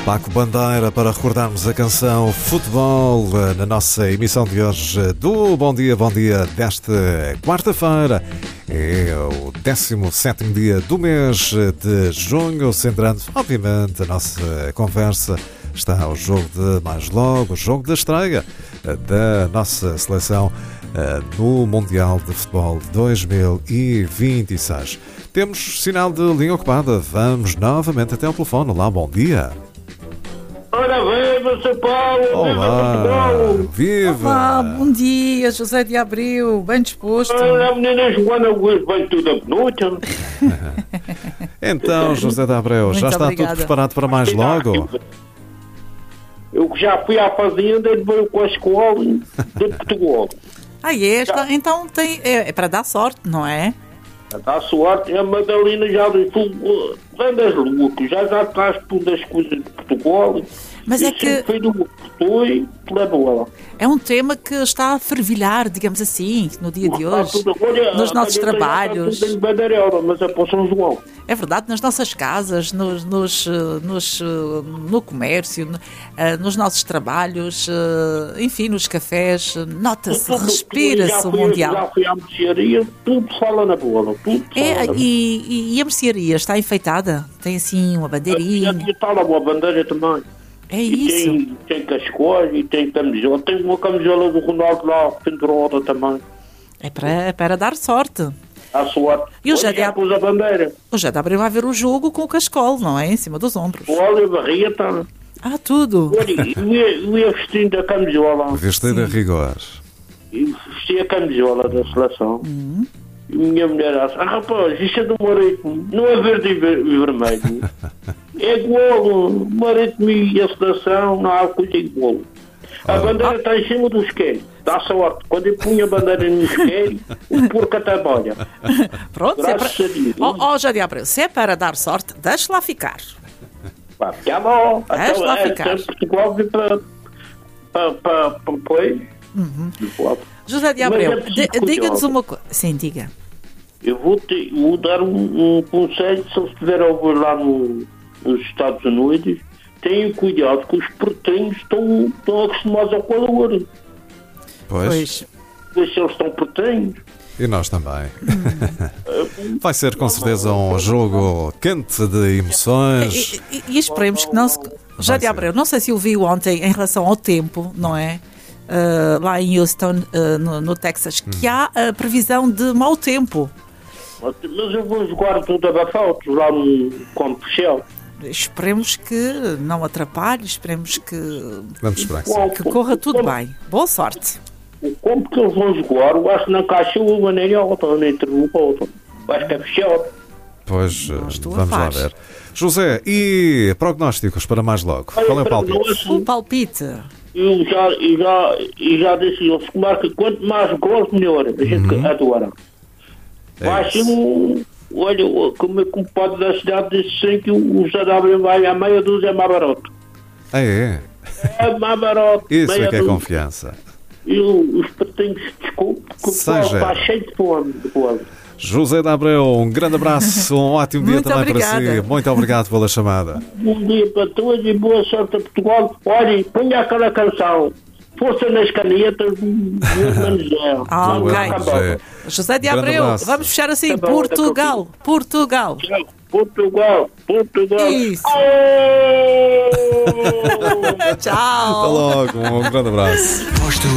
Paco Bandeira para recordarmos a canção Futebol na nossa emissão de hoje do Bom Dia desta quarta-feira. É o 17º dia do mês de junho, centrando obviamente a nossa conversa. Está o jogo de mais logo, o jogo da estreia da nossa seleção no Mundial de Futebol 2026. Temos sinal de linha ocupada. Vamos novamente até ao telefone. Olá, bom dia. Ora viva, São Paulo! Olá, viva! Olá, bom dia, José de Abreu, bem disposto? A menina Joana Luís vem tudo a noite. Então, José de Abreu, já está tudo preparado para mais logo? Eu já fui à fazenda e veio com a escola de Portugal. Então é para dar sorte, não é? Dá sorte, a Madalena já disse, andas louco, já estás por das coisas de Portugal. Mas é que é um tema que está a fervilhar, digamos assim, no dia de hoje, nos nossos trabalhos. Mas é para São João. É verdade, nas nossas casas, no comércio, nos nossos trabalhos, enfim, nos cafés, nota-se, respira-se o Mundial. Já fui à mercearia, tudo fala na bola. E a mercearia está enfeitada? Tem assim uma bandeirinha? Está lá uma bandeira também. É isso. Tem cascóis e tem camisola. Tem uma camisola do Ronaldo lá pendurada também. É para dar sorte. A sorte. E o José de Abreu vai ver o jogo com o cascol, não é? Em cima dos ombros. Olha, a barriga está. Tudo. Eu ia vestindo a camisola. Vestido a rigor. Vesti a camisola da seleção. E minha mulher disse, rapaz, isso é do marido. Não é verde e vermelho. É igual, o marido e a seleção, não há coisa igual. A bandeira está em cima do isqueiro. Dá sorte. Quando eu punho a bandeira no isqueiro, o porco atrapalha. Pronto, José de Abreu, se é para dar sorte, deixe lá ficar. Tá bom. Deixe lá ficar. Portugal vem para depois. José de Abreu, diga-nos uma coisa. Sim, diga. Eu vou dar um conselho, se eles estiverem a ouvir lá nos Estados Unidos, tenham cuidado que os portinhos estão acostumados ao calor. Pois. Ver se eles estão portinhos. E nós também. Vai ser com certeza um jogo quente de emoções. E esperemos que não se... José de Abreu, não sei se ouviu ontem em relação ao tempo, não é? Lá em Houston, no Texas, que há a previsão de mau tempo. Mas eu vou jogar tudo abafado lá no campo fechado. Esperemos que não atrapalhe, esperemos que corra tudo bem. Boa sorte. O campo que eles vão jogar, eu acho que na caixa o Manel está entre o outro. Acho que é fechado. Pois, vamos lá ver. José, e prognósticos para mais logo? Qual é o palpite? O palpite. Eu já disse eles que quanto mais gols, melhor. A gente adora. Vai ser olha, como pode da cidade disse sim que o José de Abreu vai à meia dúzia, é mais barato. É? É mais barato. Isso é que é confiança. E os patinhos, desculpe, que está cheio de fome. José de Abreu, um grande abraço, um ótimo dia também para si. Muito obrigado pela chamada. Bom dia para todos e boa sorte a Portugal. Olhem, ponha aquela canção. Força nas canetas do ok. José de Abreu, vamos fechar assim. Portugal. Isso. Tchau. Até logo, um grande abraço.